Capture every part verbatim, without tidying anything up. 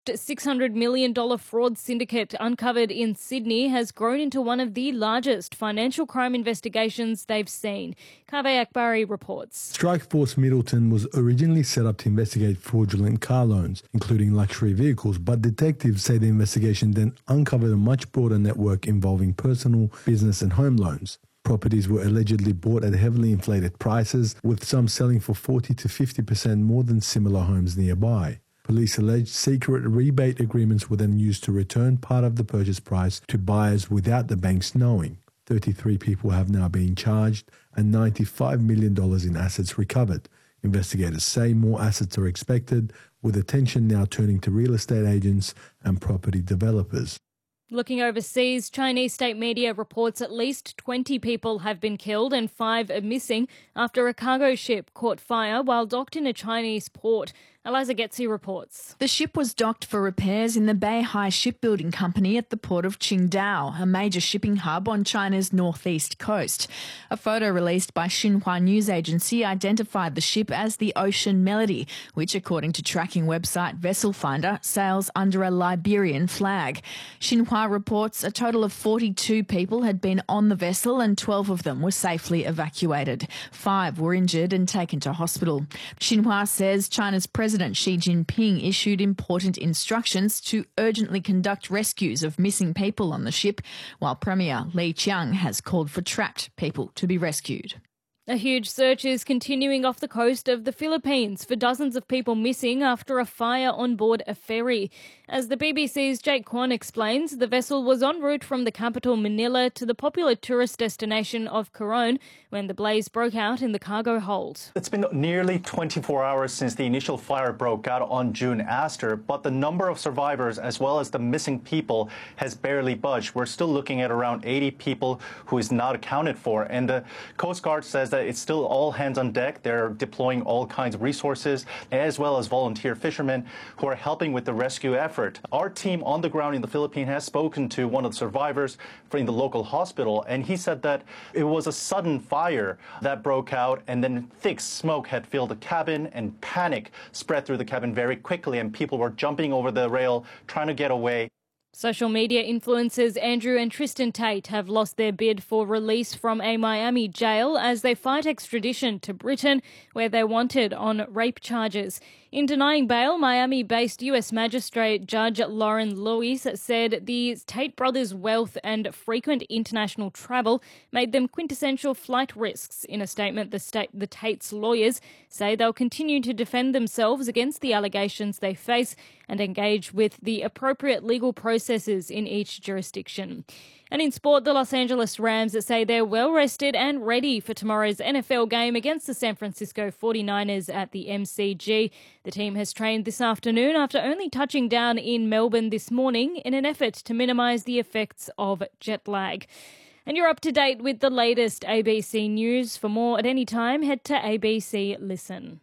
six hundred million dollars fraud syndicate uncovered in Sydney has grown into one of the largest financial crime investigations they've seen. Kaveh Akbari reports. Strikeforce Middleton was originally set up to investigate fraudulent car loans, including luxury vehicles, but detectives say the investigation then uncovered a much broader network involving personal, business and home loans. Properties were allegedly bought at heavily inflated prices, with some selling for forty to fifty percent more than similar homes nearby. Police allege secret rebate agreements were then used to return part of the purchase price to buyers without the banks knowing. thirty-three people have now been charged and ninety-five million dollars in assets recovered. Investigators say more assets are expected, with attention now turning to real estate agents and property developers. Looking overseas, Chinese state media reports at least twenty people have been killed and five are missing after a cargo ship caught fire while docked in a Chinese port. Eliza Getzi reports. The ship was docked for repairs in the Beihai Shipbuilding Company at the port of Qingdao, a major shipping hub on China's northeast coast. A photo released by Xinhua News Agency identified the ship as the Ocean Melody, which, according to tracking website Vessel Finder, sails under a Liberian flag. Xinhua reports a total of forty-two people had been on the vessel and twelve of them were safely evacuated. Five were injured and taken to hospital. Xinhua says China's President President Xi Jinping issued important instructions to urgently conduct rescues of missing people on the ship, while Premier Li Qiang has called for trapped people to be rescued. A huge search is continuing off the coast of the Philippines for dozens of people missing after a fire on board a ferry. As the B B C's Jake Kwan explains, the vessel was en route from the capital Manila to the popular tourist destination of Coron when the blaze broke out in the cargo hold. It's been nearly twenty-four hours since the initial fire broke out on June Aster, but the number of survivors as well as the missing people has barely budged. We're still looking at around eighty people who is not accounted for, and the Coast Guard says that it's still all hands on deck. They're deploying all kinds of resources as well as volunteer fishermen who are helping with the rescue effort. Our team on the ground in the Philippines has spoken to one of the survivors in the local hospital, and he said that it was a sudden fire that broke out and then thick smoke had filled the cabin and panic spread through the cabin very quickly and people were jumping over the rail trying to get away. Social media influencers Andrew and Tristan Tate have lost their bid for release from a Miami jail as they fight extradition to Britain, where they're wanted on rape charges. In denying bail, Miami-based U S Magistrate Judge Lauren Lewis said the Tate brothers' wealth and frequent international travel made them quintessential flight risks. In a statement, the, state, the Tates' lawyers say they'll continue to defend themselves against the allegations they face and engage with the appropriate legal processes in each jurisdiction. And in sport, the Los Angeles Rams say they're well rested and ready for tomorrow's N F L game against the San Francisco forty-niners at the M C G. The team has trained this afternoon after only touching down in Melbourne this morning in an effort to minimise the effects of jet lag. And you're up to date with the latest A B C News. For more at any time, head to A B C Listen.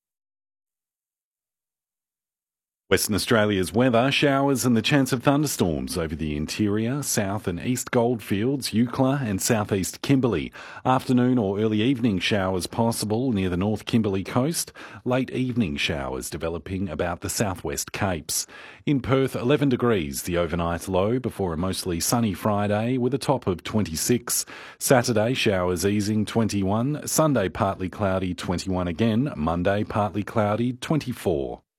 Western Australia's weather, showers and the chance of thunderstorms over the interior, south and east goldfields, Eucla and southeast Kimberley. Afternoon or early evening showers possible near the North Kimberley coast. Late evening showers developing about the southwest Capes. In Perth, eleven degrees, the overnight low before a mostly sunny Friday with a top of twenty-six. Saturday, showers easing, twenty-one. Sunday, partly cloudy, twenty-one again. Monday, partly cloudy, twenty-four.